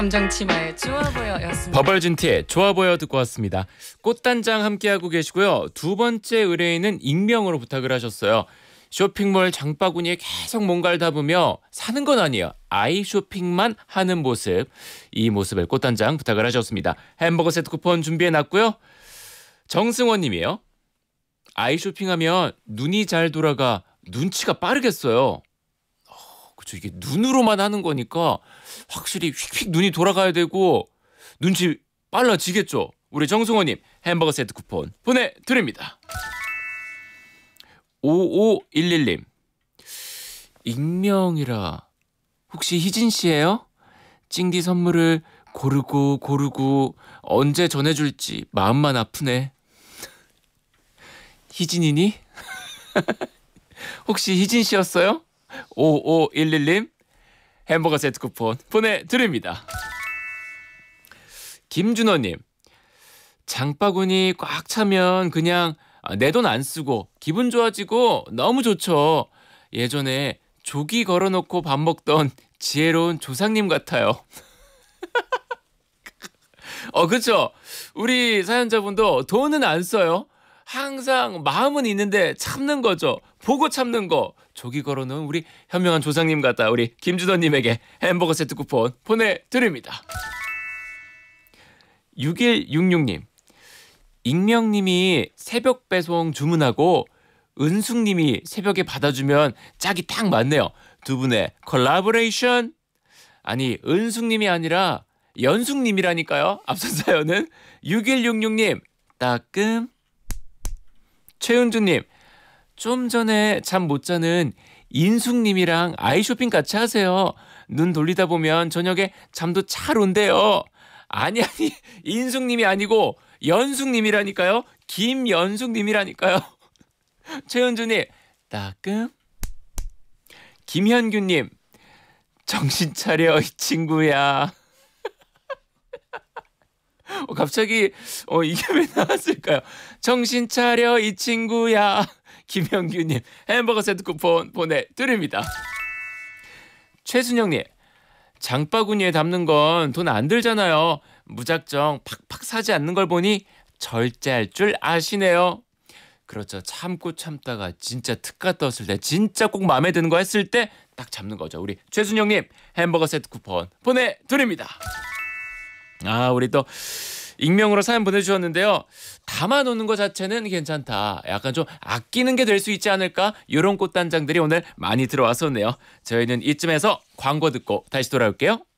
감정치마의 좋아 보여였습니다. 버벌진티의 좋아 보여 듣고 왔습니다. 꽃단장 함께하고 계시고요. 두 번째 의뢰인은 익명으로 부탁을 하셨어요. 쇼핑몰 장바구니에 계속 뭔가를 담으며 사는 건 아니에요. 아이 쇼핑만 하는 모습. 이 모습을 꽃단장 부탁을 하셨습니다. 햄버거 세트 쿠폰 준비해놨고요. 정승원 님이에요. 아이 쇼핑하면 눈이 잘 돌아가 눈치가 빠르겠어요. 그렇죠. 이게 눈으로만 하는 거니까 확실히 휙휙 눈이 돌아가야 되고 눈치 빨라지겠죠. 우리 정승원님 햄버거 세트 쿠폰 보내드립니다. 5511님 익명이라 혹시 희진 씨예요? 찡디 선물을 고르고 언제 전해줄지 마음만 아프네. 희진이니? 혹시 희진 씨였어요? 5511님 햄버거 세트 쿠폰 보내드립니다. 김준호님 장바구니 꽉 차면 그냥 내 돈 안 쓰고 기분 좋아지고 너무 좋죠. 예전에 조기 걸어놓고 밥 먹던 지혜로운 조상님 같아요. 그렇죠. 우리 사연자분도 돈은 안 써요. 항상 마음은 있는데 참는 거죠. 보고 참는 거. 조기 걸어놓은 우리 현명한 조상님 같다. 우리 김준호님에게 햄버거 세트 쿠폰 보내드립니다. 6166님 익명님이 새벽 배송 주문하고 은숙님이 새벽에 받아주면 짝이 딱 맞네요. 두 분의 콜라보레이션. 아니 은숙님이 아니라 연숙님이라니까요. 앞선 사연은 6166님 따끔. 최은주님 좀 전에 잠 못 자는 인숙님이랑 아이 쇼핑 같이 하세요. 눈 돌리다 보면 저녁에 잠도 잘 온대요. 아니 인숙님이 아니고 연숙님이라니까요. 김연숙님이라니까요. 최은주님 따끔. 김현규님 정신 차려 이 친구야. 갑자기 이게 왜 나왔을까요? 정신 차려 이 친구야. 김현규님 햄버거 세트 쿠폰 보내드립니다. 최순영님 장바구니에 담는 건 돈 안 들잖아요. 무작정 팍팍 사지 않는 걸 보니 절제할 줄 아시네요. 그렇죠. 참고 참다가 진짜 특가 떴을 때 진짜 꼭 마음에 드는 거 했을 때 딱 잡는 거죠. 우리 최순영님 햄버거 세트 쿠폰 보내드립니다. 우리 또 익명으로 사연 보내주셨는데요. 담아놓는 것 자체는 괜찮다. 약간 좀 아끼는 게 될 수 있지 않을까? 이런 꽃단장들이 오늘 많이 들어왔었네요. 저희는 이쯤에서 광고 듣고 다시 돌아올게요.